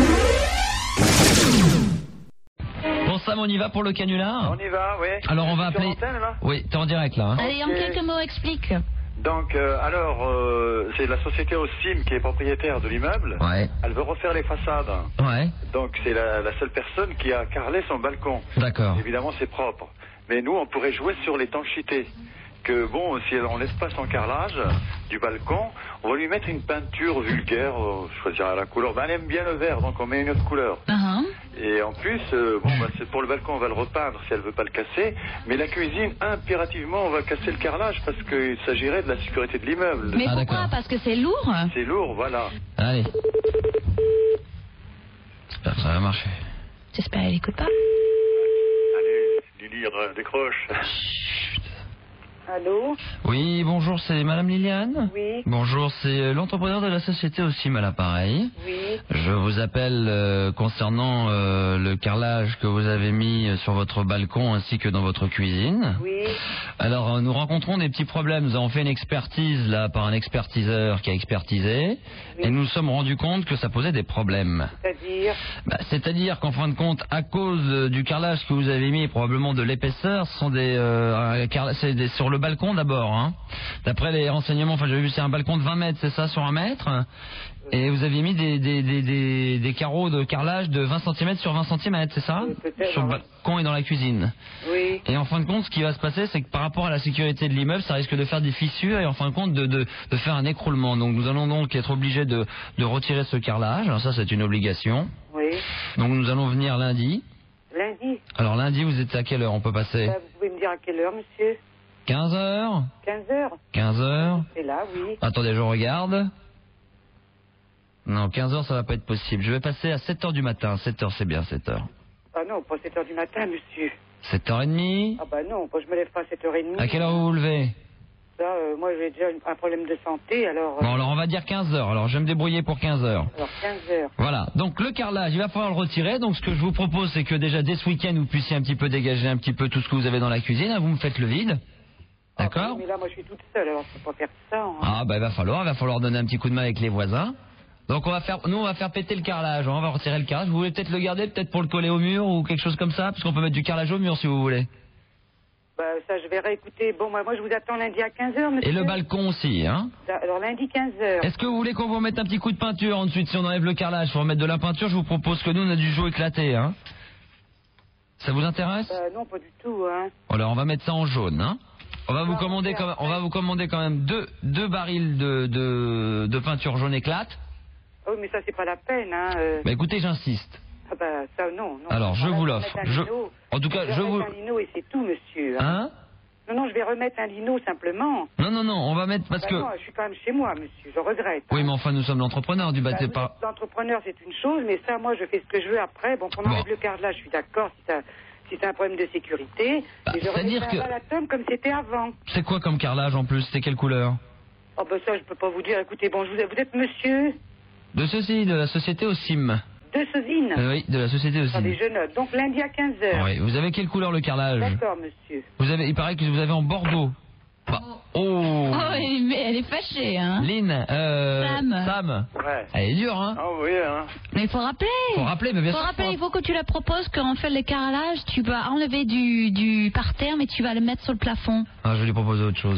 Bon, Sam, on y va pour le canular? On y va, oui. Alors, on va Sur appeler... l'antenne, là Oui, t'es en direct, là, hein. Allez, en quelques mots, explique. Donc, euh, alors, euh, c'est la société Ossim qui est propriétaire de l'immeuble. Ouais, Elle veut refaire les façades. ouais, Donc, c'est la, la seule personne qui a carrelé son balcon. d'accord. Évidemment, c'est propre. Mais nous, on pourrait jouer sur l'étanchéité. Que bon, si on laisse pas son carrelage du balcon, on va lui mettre une peinture vulgaire, euh, choisir la couleur. Ben, elle aime bien le vert, donc on met une autre couleur. Et en plus, euh, bon, bah, c'est pour le balcon, on va le repeindre si elle veut pas le casser. Mais la cuisine, impérativement, on va casser le carrelage parce qu'il s'agirait de la sécurité de l'immeuble. Mais Ah, pourquoi? d'accord. Parce que c'est lourd. C'est lourd, voilà. Allez. J'espère que ça va marcher. J'espère qu'elle écoute pas. Allez, Lily, re- décroche. Allô. Oui, bonjour, c'est Madame Liliane? Oui. Bonjour, c'est euh, l'entrepreneur de la société Ossim à l'appareil. Oui. Je vous appelle euh, concernant euh, le carrelage que vous avez mis euh, sur votre balcon ainsi que dans votre cuisine. Oui. Alors, euh, nous rencontrons des petits problèmes. Nous avons fait une expertise là par un expertiseur qui a expertisé et nous nous sommes rendus compte que ça posait des problèmes. C'est-à-dire. Bah, c'est-à-dire qu'en fin de compte, à cause euh, du carrelage que vous avez mis, et probablement de l'épaisseur, ce sont des, euh, un carrelage- c'est des- sur le balcon d'abord. Hein. D'après les renseignements, enfin j'ai vu c'est un balcon de vingt mètres, c'est ça, sur un mètre. Et vous aviez mis des, des, des, des, des carreaux de carrelage de vingt centimètres sur vingt centimètres, c'est ça? Oui, peut-être, Sur le oui. balcon et dans la cuisine. Oui. Et en fin de compte, ce qui va se passer, c'est que par rapport à la sécurité de l'immeuble, ça risque de faire des fissures et en fin de compte de, de, de faire un écroulement. Donc nous allons donc être obligés de, de retirer ce carrelage. Alors ça, c'est une obligation. Oui. Donc nous allons venir lundi. Lundi. Alors lundi, vous êtes à quelle heure on peut passer? Bah, vous pouvez me dire à quelle heure, monsieur? quinze heures? quinze heures. quinze heures? C'est là, oui. Attendez, je regarde. Non, quinze heures, ça va pas être possible. Je vais passer à sept heures du matin. sept heures, c'est bien, sept heures. Ah non, pas sept heures du matin, monsieur. sept heures trente? Ah bah non, moi je me lève pas à sept heures trente. À quelle heure vous vous levez? Ça, euh, moi j'ai déjà une- un problème de santé, alors... euh, Bon, alors on va dire quinze heures. Alors je vais me débrouiller pour quinze heures. Alors quinze heures. Voilà, donc le carrelage, il va falloir le retirer. Donc ce que je vous propose, c'est que déjà dès ce week-end, vous puissiez un petit peu dégager un petit peu tout ce que vous avez dans la cuisine. Vous me faites le vide. D'accord? Mais là, moi je suis toute seule, alors je peux pas faire ça. Hein. Ah bah il va falloir, il va falloir donner un petit coup de main avec les voisins. Donc on va faire, nous on va faire péter le carrelage, on va retirer le carrelage. Vous voulez peut-être le garder, peut-être pour le coller au mur ou quelque chose comme ça, parce qu'on peut mettre du carrelage au mur si vous voulez. Bah, ça, je verrai. Écoutez, bon, moi, moi, je vous attends lundi à quinze heures, monsieur. Et le balcon aussi, hein. Alors, lundi quinze heures. Est-ce que vous voulez qu'on vous remette un petit coup de peinture ensuite, si on enlève le carrelage, faut remettre de la peinture, je vous propose que nous, on a du jaune éclaté, hein. Ça vous intéresse? Bah, non, pas du tout, hein. Alors, on va mettre ça en jaune, hein. On va vous commander quand même, on va vous commander quand même deux, deux barils de, de, de peinture jaune éclate. Oh, mais ça, c'est pas la peine, hein. euh. Bah, écoutez, j'insiste. Ah, bah, ça, non, non. Alors, je Voilà, vous vais l'offre. remettre un Je... lino. En tout cas, je je vais vous... remettre un lino et c'est tout, monsieur. Hein? Non, non, je vais remettre un lino simplement. Non, non, non, on va mettre parce Bah que... non, je suis quand même chez moi, monsieur, je regrette. Oui, mais enfin, nous sommes l'entrepreneur du Bah, bâtiment. vous êtes entrepreneur, c'est une chose, mais ça, moi, je fais ce que je veux après. Bon, qu'on enlève le carrelage, je suis d'accord, si ça... si c'est un problème de sécurité. Bah, et je c'est-à-dire remettrai que- un balatum comme c'était avant. C'est quoi comme carrelage en plus? C'est quelle couleur? Oh, ben ça, je peux pas vous dire. Écoutez, bon, je vous... vous êtes monsieur De ceci, de la société au C I M. de Sozine. Euh, oui, de la société au C I M. Attendez, je note. Donc, lundi à quinze heures. Oui, vous avez quelle couleur le carrelage? D'accord, monsieur. Vous avez, il paraît que vous avez en Bordeaux. Bah, oh. Oh, elle est, elle est fâchée, hein. Lynn, euh, Sam. Sam. Ouais. Elle est dure, hein. Ah oui, hein. Mais il faut rappeler. Faut rappeler, mais bien faut sûr. rappeler, faut- il faut que tu la proposes qu'en fait les carrelages, tu vas enlever du, du parterre, mais tu vas le mettre sur le plafond. Ah, je vais lui proposer autre chose.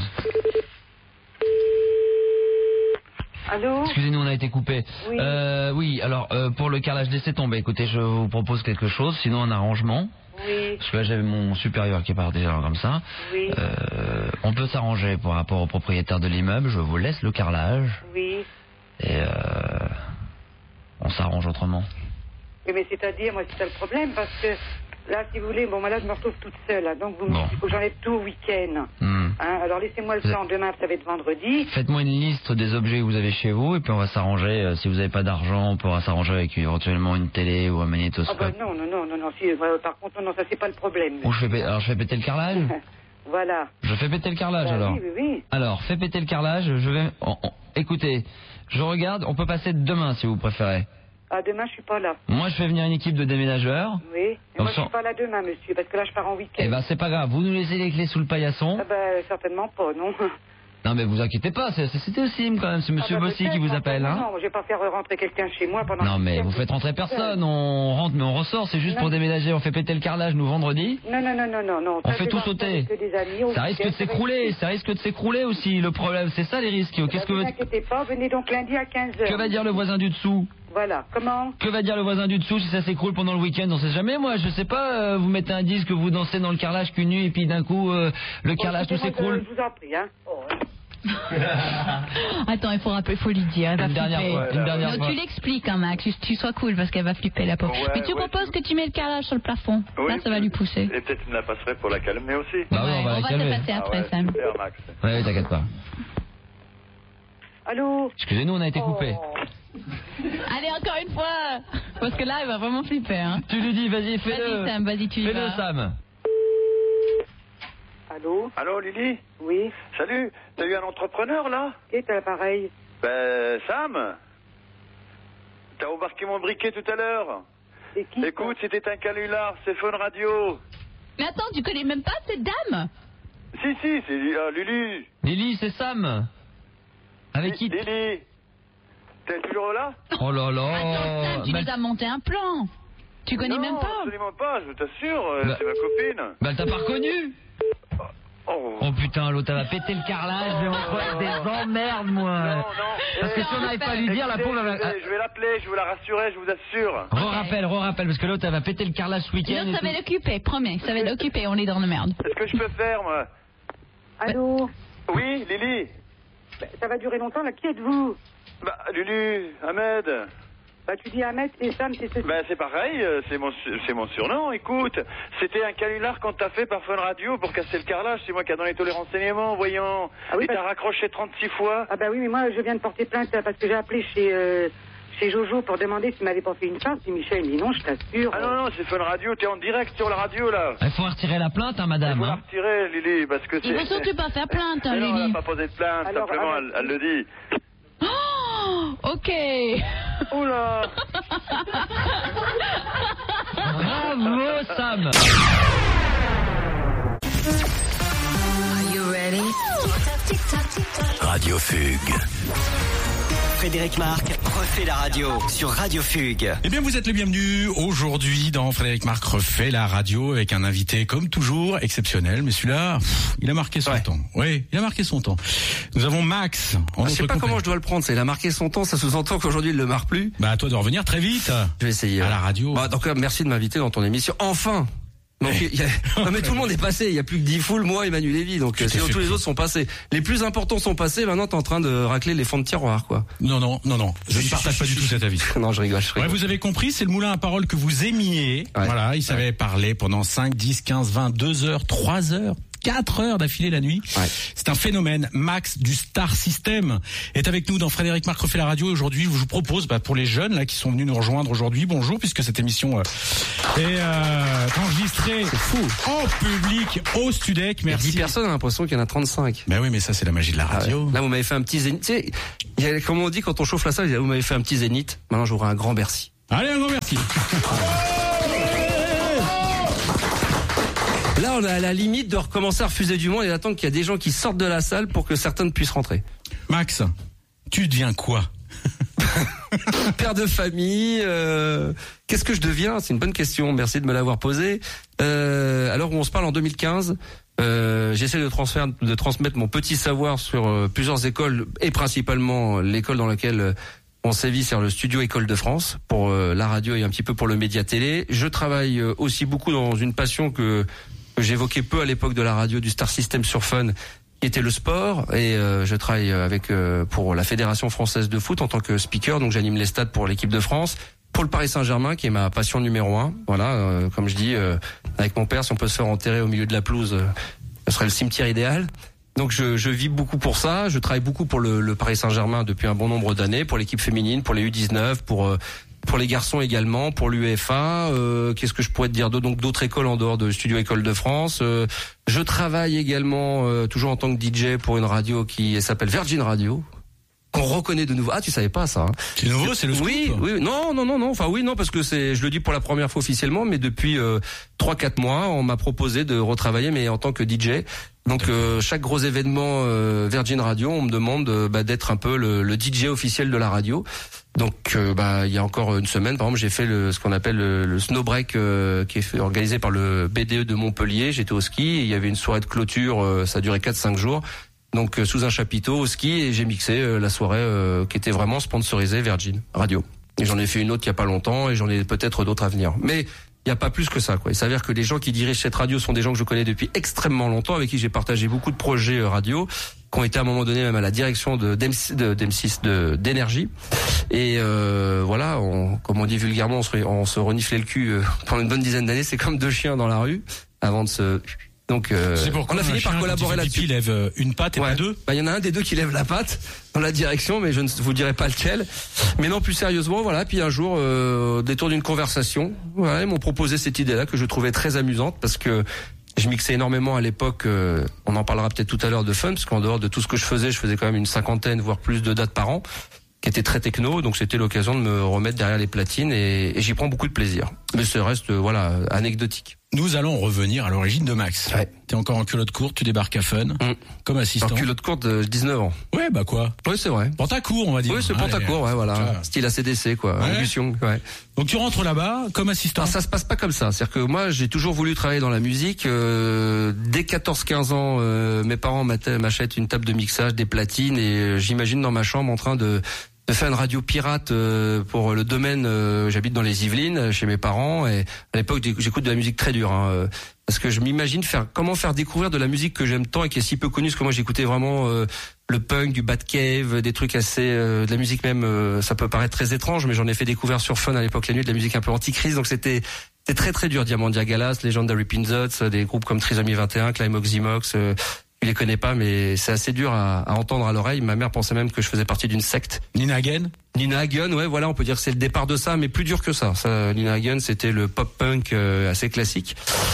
Allô? Excusez-nous, on a été coupé. Oui. Euh, oui, alors, euh, pour le carrelage, laissez tomber. Écoutez, je vous propose quelque chose, sinon un arrangement. Oui. Parce que là, j'avais mon supérieur qui est parti alors comme ça. Oui. Euh, on peut s'arranger par rapport au propriétaire de l'immeuble. Je vous laisse le carrelage. Oui. Et euh, on s'arrange autrement. Oui, mais c'est-à-dire, moi, c'est ça le problème, parce que là, si vous voulez, bon, moi, là, je me retrouve toute seule, là, donc vous me Bon. dites qu'il faut que j'enlève tout au week-end. Hmm. Hein, alors, laissez-moi le Vous temps, demain, ça va être vendredi. Faites-moi une liste des objets que vous avez chez vous et puis on va s'arranger. Euh, si vous n'avez pas d'argent, on pourra s'arranger avec éventuellement une télé ou un Ah, magnétoscope. bah, non, non, non, non, non, si, euh, par contre, non, ça, c'est pas le problème. Ou je fais, pé- alors je fais péter le carrelage. Voilà. Je fais péter le carrelage Bah, alors. oui, oui, oui. Alors, fais péter le carrelage. Je vais. on- on- Écoutez, je regarde. On peut passer demain si vous préférez. Ah, demain, je suis pas là. Moi, je fais venir une équipe de déménageurs. Oui. Et Donc, moi, je sans- suis pas là demain, monsieur, parce que là, je pars en week-end. Eh ben, c'est pas grave. Vous nous laissez les clés sous le paillasson. Ah, bah, certainement pas, non. Non, mais vous inquiétez pas. c'est- C'était aussi quand même. C'est Monsieur Ah, bah, Bossy peut-être, qui vous enfin, appelle, non, hein. Non, je vais pas faire rentrer quelqu'un chez moi pendant. Non, le mais week-end. vous faites rentrer personne. On rentre, mais on ressort. C'est juste Non. pour déménager. On fait péter le carrelage, nous, vendredi. Non, non, non, non, non, non. On Ça, fait je tout vais sauter. voir avec des amis, au Ça risque de week-end, ça va s'écrouler. être- Ça risque de s'écrouler aussi. Le problème, c'est ça les risques. Qu'est-ce Bah, que vous veut- inquiétez pas, venez donc lundi à quinze heures. que va dire le voisin du dessous? Voilà. Comment? Que va dire le voisin du dessous si ça s'écroule pendant le week-end? On sait jamais, moi, je sais pas, euh, vous mettez un disque, vous dansez dans le carrelage qu'une nuit et puis d'un coup, euh, le Bon, carrelage tout écoutez, moi, s'écroule. Je je vous en prie, hein. Oh, hein. Attends, il faut rappeler, il faut lui dire. Elle va Une dernière flipper. fois, une dernière non, fois. tu l'expliques, hein, Max. Tu, tu sois cool parce qu'elle va flipper la pauvre. Ouais, Mais tu ouais, proposes que tu mets le carrelage sur le plafond. Oui, Là, ça va lui pousser. Et peut-être me la passerait pour la calmer aussi. Bah oui, on va la on va te calmer. passer après, Ah ouais, Sam. super, Max. Ouais, t'inquiète pas. Allô? Excusez-nous, on a été coupé. Oh. Allez, encore une fois. Parce que là, elle va vraiment flipper. Hein. Tu lui dis, vas-y, fais-le. Vas-y, Sam, vas-y, tu y Fais-le, vas. Sam. Allô? Allô, Lily? Oui. Salut, t'as eu un entrepreneur, là? Qui est à l'appareil? Ben, Sam? T'as embarqué mon briquet tout à l'heure? C'est qui? ça? Écoute, c'était un canular, c'est Fun Radio. Mais attends, tu connais même pas cette dame? Si, si, c'est ah, Lulu. Lily, c'est Sam. Avec qui? Lily. T'es toujours là? Oh là là. Attends, Sam, tu Bah, nous as monté un plan. Tu connais non, même pas? absolument pas, je t'assure, euh, Bah- c'est ma copine. bah, elle t'a pas reconnu? Oh, Oh putain, l'autre, elle va péter le carrelage. Je vais en faire des emmerdes, moi. non, non. Parce que Eh, si on n'arrive pas à lui dire, la écoutez, pauvre, elle je va... vais- je vais l'appeler, je vous la rassurer, je vous assure. Re-rappelle, re-rappelle, parce que l'autre, elle va péter le carrelage ce week-end. Non, et ça tout. va l'occuper, promets. Ça va l'occuper, on est dans le merde. Qu'est-ce que je peux faire, moi? Allô? Oui, Lily? Ben, ça va durer longtemps, là. Qui êtes-vous? Bah, Lulu, Ahmed. Bah, tu dis Ahmed, c'est Sam, c'est ceci. Ben c'est pareil, euh, c'est mon, su- c'est mon surnom, écoute. C'était un canular qu'on t'a fait par Fun Radio pour casser le carrelage, c'est moi qui a donné tous les renseignements, voyons. Ah oui, Et parce- t'as raccroché trente-six fois. Ah bah oui, mais moi, je viens de porter plainte euh, parce que j'ai appelé chez, euh, chez Jojo pour demander s'il m'avait pas fait une farce. Et Michel me dit non, je t'assure. Ah non, non, c'est Fun Radio, t'es en direct sur la radio, là. Il faut retirer la plainte, hein, madame. Il faut la Hein. retirer, Lily, parce que c'est... Il faut surtout pas faire plainte, hein, Mais non, elle Lily. n'a pas posé de plainte, Alors, simplement, Ahmed, elle, elle le dit. Oh, ok. Oula. Bravo, Sam. Are you ready? Radio Fugue. Frédéric Marc refait la radio sur Radio Fugue. Eh bien, vous êtes les bienvenus aujourd'hui dans Frédéric Marc refait la radio avec un invité comme toujours exceptionnel. Mais celui-là, pff, il a marqué son ouais. temps. Oui, il a marqué son temps. Nous avons Max. Ah, je sais pas complet. Comment je dois le prendre. C'est il a marqué son temps. Ça sous-entend qu'aujourd'hui il le marque plus. Bah, à toi de revenir très vite. Je vais essayer. À la radio. Bah, donc merci de m'inviter dans ton émission. Enfin. Donc, il y a... non mais tout le monde est passé, il y a plus que dix foules, moi et Manu Lévy, donc sinon tous les autres sont passés. Les plus importants sont passés, maintenant t'es en train de racler les fonds de tiroir, quoi. Non, non, non, non, je ne partage pas du tout cet avis. Non, je rigole, je rigole. Ouais, vous avez compris, c'est le moulin à parole que vous aimiez. Ouais. Voilà, il savait ouais. parler pendant cinq, dix, quinze, vingt, deux heures, trois heures. quatre heures d'affilée la nuit. Ouais. C'est un phénomène. Max du Star System est avec nous dans Frédéric Marc refait la radio. Aujourd'hui, je vous propose, bah, pour les jeunes là qui sont venus nous rejoindre aujourd'hui, bonjour, puisque cette émission euh, est euh, enregistrée en public au Studec. Merci. dix personnes, on a l'impression qu'il y en a trente-cinq. Ben oui, mais ça c'est la magie de la radio. Ah ouais. Là, vous m'avez fait un petit zénith. Tu sais, il y a, comme on dit quand on chauffe la salle, vous m'avez fait un petit zénith. Maintenant, j'aurai un grand Bercy. Allez, un grand merci. Là, on est à la limite de recommencer à refuser du monde et d'attendre qu'il y a des gens qui sortent de la salle pour que certains puissent rentrer. Max, tu deviens quoi? Père de famille. Euh, qu'est-ce que je deviens? C'est une bonne question. Merci de me l'avoir posée. Euh, alors, on se parle en deux mille quinze. Euh, j'essaie de, transférer, de transmettre mon petit savoir sur euh, plusieurs écoles et principalement l'école dans laquelle on sévit, c'est le Studio École de France pour euh, la radio et un petit peu pour le média télé. Je travaille euh, aussi beaucoup dans une passion que que j'évoquais peu à l'époque de la radio du Star System sur Fun, qui était le sport, et euh, je travaille avec euh, pour la Fédération française de foot en tant que speaker, donc j'anime les stades pour l'équipe de France, pour le Paris Saint-Germain qui est ma passion numéro un. Voilà, euh, comme je dis, euh, avec mon père, si on peut se faire enterrer au milieu de la pelouse, euh, ce serait le cimetière idéal. Donc je, je vis beaucoup pour ça, je travaille beaucoup pour le, le Paris Saint-Germain depuis un bon nombre d'années, pour l'équipe féminine, pour les U dix-neuf, pour euh, pour les garçons également, pour l'U F A. Euh, qu'est-ce que je pourrais te dire d'autre? Donc d'autres écoles en dehors de Studio École de France. Euh, je travaille également euh, toujours en tant que D J pour une radio qui s'appelle Virgin Radio, qu'on reconnaît de nouveau. Ah, tu savais pas ça hein? C'est nouveau, c'est le scoop. Oui, oui, non, non, non, non. Enfin oui, non, parce que c'est, je le dis pour la première fois officiellement, mais depuis euh, trois, quatre mois, on m'a proposé de retravailler, mais en tant que D J. Donc euh, chaque gros événement euh, Virgin Radio, on me demande euh, bah, d'être un peu le, le D J officiel de la radio. Donc euh, bah il y a encore une semaine, par exemple, j'ai fait le, ce qu'on appelle le, le snow break euh, qui est fait, organisé par le B D E de Montpellier. J'étais au ski, et il y avait une soirée de clôture, euh, ça a duré quatre cinq jours. Donc euh, sous un chapiteau au ski, et j'ai mixé euh, la soirée euh, qui était vraiment sponsorisée Virgin Radio. Et j'en ai fait une autre il y a pas longtemps, et j'en ai peut-être d'autres à venir. Mais il n'y a pas plus que ça, quoi. Il s'avère que les gens qui dirigent cette radio sont des gens que je connais depuis extrêmement longtemps, avec qui j'ai partagé beaucoup de projets radio, qui ont été à un moment donné même à la direction de d'M six, de, d'M six de, d'énergie. Et euh, voilà, on, comme on dit vulgairement, on se, on se reniflait le cul euh, pendant une bonne dizaine d'années. C'est comme deux chiens dans la rue avant de se... Donc euh, on a fini par collaborer là-dessus. Il lève une patte et ouais. pas deux. Bah il y en a un des deux qui lève la patte dans la direction, mais je ne vous dirai pas lequel. Mais non, plus sérieusement, voilà. Puis un jour, euh, au détour d'une conversation, voilà, ils m'ont proposé cette idée-là que je trouvais très amusante parce que je mixais énormément à l'époque. Euh, on en parlera peut-être tout à l'heure de Fun, parce qu'en dehors de tout ce que je faisais, je faisais quand même une cinquantaine, voire plus de dates par an, qui étaient très techno. Donc c'était l'occasion de me remettre derrière les platines et, et j'y prends beaucoup de plaisir. Mais ce reste, euh, voilà, anecdotique. Nous allons revenir à l'origine de Max. Ouais. T'es encore en culotte courte, tu débarques à Fun, mmh. comme assistant. En culotte courte de dix-neuf ans. Ouais, bah quoi. Oui, c'est vrai. Pantacourt, on va dire. Oui, c'est ah, Pantacourt, ouais, voilà. Vois. Style A C D C, quoi. Ouais. Ambition, ouais. Donc tu rentres là-bas comme assistant. Alors, ça se passe pas comme ça. C'est-à-dire que moi, j'ai toujours voulu travailler dans la musique. Euh, dès quatorze quinze ans, euh, mes parents m'achètent une table de mixage, des platines, et euh, j'imagine dans ma chambre en train de de faire une radio pirate euh, pour le domaine. Euh, j'habite dans les Yvelines chez mes parents, et à l'époque j'écoute de la musique très dure, hein, euh, parce que je m'imagine faire comment faire découvrir de la musique que j'aime tant et qui est si peu connue. Parce que moi j'écoutais vraiment euh, le punk, du Batcave, des trucs assez euh, de la musique même. Euh, ça peut paraître très étrange, mais j'en ai fait découvrir sur Fun à l'époque la nuit, de la musique un peu anticrise. Donc c'était c'était très très dur. Diamandia Galas, Legendary Pinzots, des groupes comme Trisomy vingt et un, Climax Zimox. Euh, Je les connais pas, mais c'est assez dur à, à entendre à l'oreille. Ma mère pensait même que je faisais partie d'une secte. Nina Hagen. Nina Hagen, ouais, voilà, on peut dire que c'est le départ de ça, mais plus dur que ça. ça Nina Hagen, c'était le pop-punk euh, assez classique.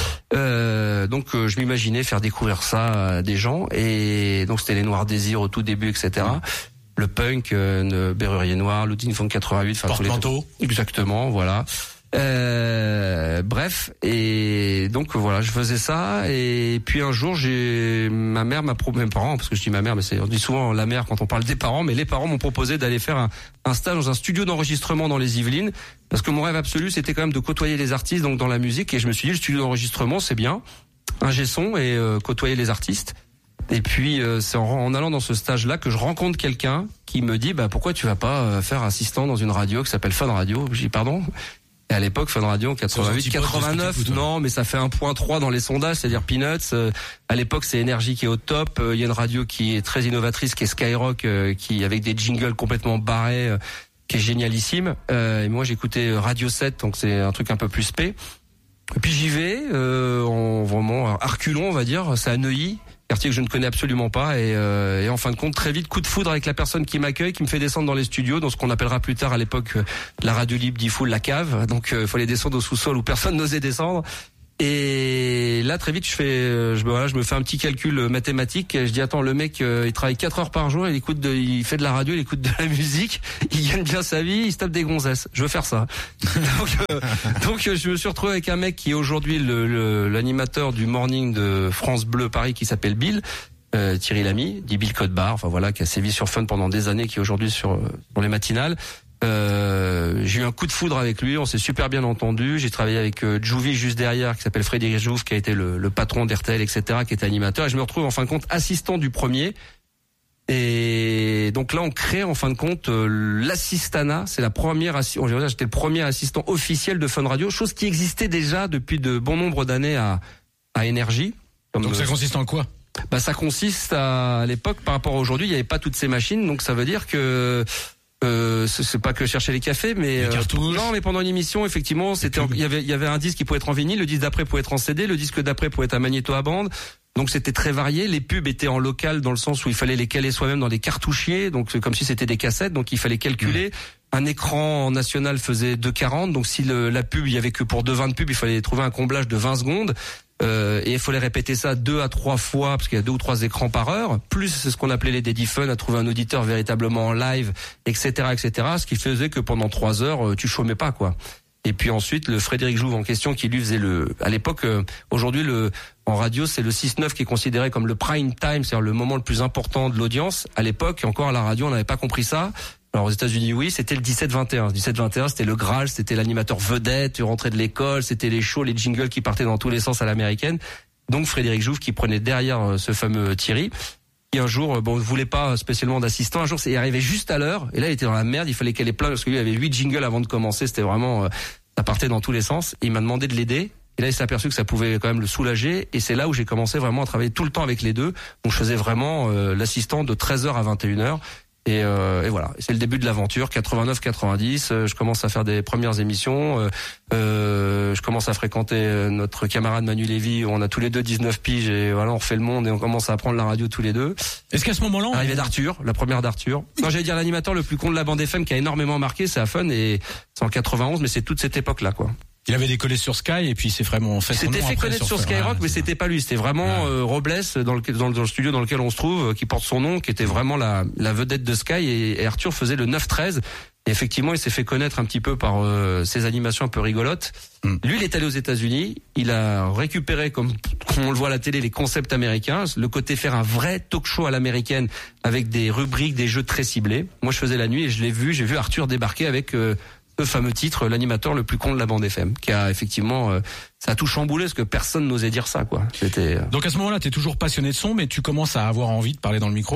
Euh, donc, euh, je m'imaginais faire découvrir ça à des gens, et donc c'était les Noirs Désirs au tout début, et cetera. Le punk, euh, Berrurier Noir, Loudine Funk quatre-vingt-huit, enfin tous les. Porte-manteau. Exactement, voilà. Euh, bref, et donc voilà, je faisais ça, et puis un jour, j'ai ma mère m'a proposé, mes parents, parce que je dis ma mère, mais c'est on dit souvent la mère quand on parle des parents, mais les parents m'ont proposé d'aller faire un, un stage dans un studio d'enregistrement dans les Yvelines, parce que mon rêve absolu, c'était quand même de côtoyer les artistes, donc dans la musique, et je me suis dit le studio d'enregistrement, c'est bien, ingé son et euh, côtoyer les artistes. Et puis euh, c'est en, en allant dans ce stage-là que je rencontre quelqu'un qui me dit bah pourquoi tu vas pas euh, faire assistant dans une radio qui s'appelle Fun Radio. Je dis pardon. Et à l'époque Fun Radio quatre-vingt-huit quatre-vingt-neuf, non mais ça fait un virgule trois dans les sondages, c'est-à-dire Peanuts. Euh, à l'époque c'est Énergie qui est au top. Il euh, y a une radio qui est très innovatrice qui est Skyrock, euh, qui avec des jingles complètement barrés, euh, qui est génialissime. Euh, et moi j'écoutais Radio sept, donc c'est un truc un peu plus spé. Et puis j'y vais, euh, en vraiment à reculons on va dire, c'est à Neuilly. Quartier que je ne connais absolument pas, et, euh, et en fin de compte très vite coup de foudre avec la personne qui m'accueille, qui me fait descendre dans les studios, dans ce qu'on appellera plus tard à l'époque euh, la radio libre dit full la cave, donc il euh, fallait descendre au sous-sol où personne n'osait descendre. Et là très vite je fais euh, je voilà je me fais un petit calcul mathématique, je dis attends le mec euh, il travaille quatre heures par jour, il écoute de, il fait de la radio, il écoute de la musique, il gagne bien sa vie, il se tape des gonzesses, je veux faire ça. donc euh, donc euh, je me suis retrouvé avec un mec qui est aujourd'hui le, le l'animateur du morning de France Bleu Paris qui s'appelle Bill euh, Thierry Lamy, dit Bill Codebar, enfin voilà, qui a sévi sur Fun pendant des années, qui est aujourd'hui sur sur les matinales. Euh, j'ai eu un coup de foudre avec lui, on s'est super bien entendu. J'ai travaillé avec euh, Jouvi juste derrière, qui s'appelle Frédéric Jouve, qui a été le, le patron d'R T L, et cetera, qui était animateur. Et je me retrouve en fin de compte assistant du premier. Et donc là, on crée en fin de compte euh, l'assistana. C'est la première, assi- j'étais le premier assistant officiel de Fun Radio, chose qui existait déjà depuis de bon nombre d'années à, à Énergie. Comme donc ça consiste en quoi? Bah ça consiste à, à l'époque, par rapport à aujourd'hui, il n'y avait pas toutes ces machines, donc ça veut dire que Euh, c'est pas que chercher les cafés, mais euh, non, mais pendant une émission, effectivement, c'était, il y avait, il y avait un disque qui pouvait être en vinyle, le disque d'après pouvait être en C D, le disque d'après pouvait être un magnéto à bande. Donc c'était très varié. Les pubs étaient en local dans le sens où il fallait les caler soi-même dans des cartouchiers, donc c'est comme si c'était des cassettes, donc il fallait calculer. Mmh. Un écran national faisait deux quarante, donc si le, la pub, il y avait que pour deux vingt de pub, il fallait trouver un comblage de vingt secondes. Euh, et il fallait répéter ça deux à trois fois parce qu'il y a deux ou trois écrans par heure. Plus c'est ce qu'on appelait les Daddy Fun, à trouver un auditeur véritablement en live, et cetera, et cetera. Ce qui faisait que pendant trois heures, tu chômais pas quoi. Et puis ensuite le Frédéric Jouve en question qui lui faisait le. À l'époque, euh, aujourd'hui le en radio c'est le six neuf qui est considéré comme le prime time, c'est-à-dire le moment le plus important de l'audience. À l'époque, encore à la radio, on n'avait pas compris ça. Alors aux États-Unis, oui, c'était le dix-sept vingt et un. dix-sept vingt et un, c'était le Graal, c'était l'animateur vedette, tu rentrais de l'école, c'était les shows, les jingles qui partaient dans tous les sens à l'américaine. Donc Frédéric Jouve qui prenait derrière ce fameux Thierry. Et un jour, bon, ne voulait pas spécialement d'assistant. Un jour, c'est arrivé juste à l'heure. Et là, il était dans la merde. Il fallait qu'elle ait plein parce que lui avait huit jingles avant de commencer. C'était vraiment, ça partait dans tous les sens. Et il m'a demandé de l'aider. Et là, il s'est aperçu que ça pouvait quand même le soulager. Et c'est là où j'ai commencé vraiment à travailler tout le temps avec les deux. Donc, je faisais vraiment euh, l'assistant de treize heures à vingt et une heures. Et, euh, et voilà, c'est le début de l'aventure. quatre-vingt-neuf quatre-vingt-dix, euh, je commence à faire des premières émissions. Euh, euh, je commence à fréquenter notre camarade Manu Lévy. On a tous les deux dix-neuf piges et voilà, on refait le monde et on commence à apprendre la radio tous les deux. Est-ce qu'à ce moment-là, on... arrivée d'Arthur, la première d'Arthur. Non, j'allais dire l'animateur le plus con de la bande F M qui a énormément marqué, c'est à Fun et c'est en quatre-vingt-onze, mais c'est toute cette époque-là, quoi. Il avait décollé sur Sky et puis c'est vraiment fait son nom. C'était fait connaître sur, sur Skyrock, mais c'était pas lui. C'était vraiment ouais. euh, Robles dans le, dans le dans le studio dans lequel on se trouve, euh, qui porte son nom, qui était vraiment la la vedette de Sky. Et, et Arthur faisait le neuf treize. Et effectivement, il s'est fait connaître un petit peu par euh, ses animations un peu rigolotes. Mm. Lui, il est allé aux États-Unis. Il a récupéré, comme, comme on le voit à la télé, les concepts américains, le côté faire un vrai talk-show à l'américaine avec des rubriques, des jeux très ciblés. Moi, je faisais la nuit et je l'ai vu. J'ai vu Arthur débarquer avec euh, ce fameux titre, l'animateur le plus con de la bande F M, qui a effectivement, euh, ça a tout chamboulé parce que personne n'osait dire ça, quoi. C'était. Euh... Donc à ce moment-là, t'es toujours passionné de son, mais tu commences à avoir envie de parler dans le micro.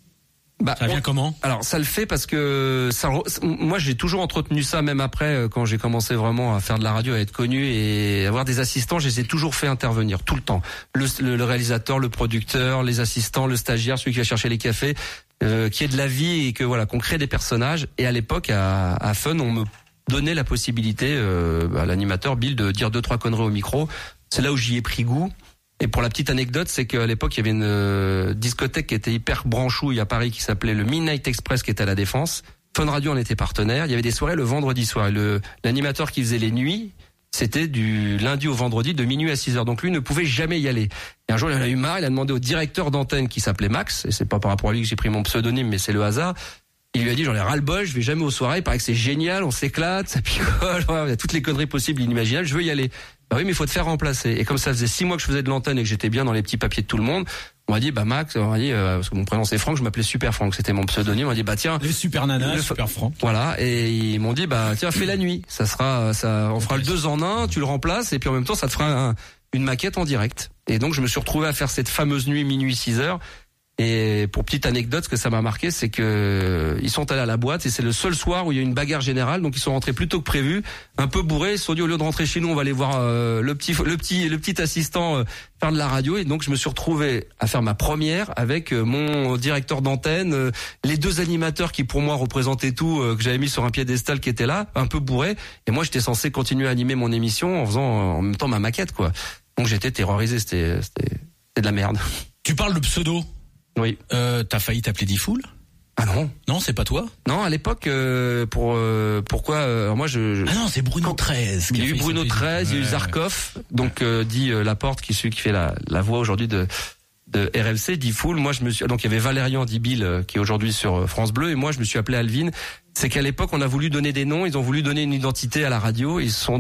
Bah, ça vient on... comment? Alors ça le fait parce que ça, moi j'ai toujours entretenu ça même après quand j'ai commencé vraiment à faire de la radio, à être connu et avoir des assistants, je les ai toujours fait intervenir tout le temps. Le, le, le réalisateur, le producteur, les assistants, le stagiaire, celui qui va chercher les cafés, euh, qui est de la vie et que voilà qu'on crée des personnages. Et à l'époque à, à Fun, on me donnait la possibilité euh, à l'animateur Bill de dire deux trois conneries au micro. C'est là où j'y ai pris goût. Et pour la petite anecdote, c'est qu'à l'époque, il y avait une euh, discothèque qui était hyper branchouille à Paris qui s'appelait le Midnight Express qui était à la Défense. Fun Radio en était partenaire. Il y avait des soirées le vendredi soir. Et le, l'animateur qui faisait les nuits, c'était du lundi au vendredi de minuit à six heures. Donc lui ne pouvait jamais y aller. Et un jour, il en a eu marre. Il a demandé au directeur d'antenne qui s'appelait Max. Et c'est pas par rapport à lui que j'ai pris mon pseudonyme, mais c'est le hasard. Il lui a dit, j'en ai ras le bol, je vais jamais aux soirées, il paraît que c'est génial, on s'éclate, ça picole, il y a toutes les conneries possibles et inimaginables, je veux y aller. Bah oui, mais il faut te faire remplacer. Et comme ça faisait six mois que je faisais de l'antenne et que j'étais bien dans les petits papiers de tout le monde, on m'a dit, bah Max, on m'a dit, euh, parce que mon prénom c'est Franck, je m'appelais Super Franck, c'était mon pseudonyme, on m'a dit, bah tiens. Les Super Nana, le... Super Franck. Voilà, et ils m'ont dit, bah tiens, fais la nuit, ça sera, ça, on fera le deux en un, tu le remplaces, et puis en même temps, ça te fera un, une maquette en direct. Et donc, je me suis retrouvé à faire cette fameuse nuit minuit six heures. Et pour petite anecdote, ce que ça m'a marqué, c'est que ils sont allés à la boîte et c'est le seul soir où il y a eu une bagarre générale. Donc ils sont rentrés plus tôt que prévu, un peu bourrés. Ils se sont dit au lieu de rentrer chez nous, on va aller voir euh, le petit, le petit, le petit assistant euh, faire de la radio. Et donc je me suis retrouvé à faire ma première avec euh, mon directeur d'antenne, euh, les deux animateurs qui pour moi représentaient tout, euh, que j'avais mis sur un piédestal, qui étaient là, un peu bourrés. Et moi j'étais censé continuer à animer mon émission en faisant euh, en même temps ma maquette, quoi. Donc j'étais terrorisé. C'était, c'était, c'était de la merde. Tu parles de pseudo. Oui. Euh, t'as failli t'appeler Diffoul? Ah non. Non, c'est pas toi? Non, à l'époque, euh, pour euh, pourquoi euh, moi je, je. Ah non, c'est Bruno treize. Il y a eu Bruno treize, il y a eu Zarkov, donc euh, dit euh, Laporte, qui est celui qui fait la, la voix aujourd'hui de de R L C, Diffoul. Moi, je me suis donc il y avait Valérian Dibil euh, qui est aujourd'hui sur France Bleu, et moi je me suis appelé Alvin. C'est qu'à l'époque, on a voulu donner des noms, ils ont voulu donner une identité à la radio, ils se sont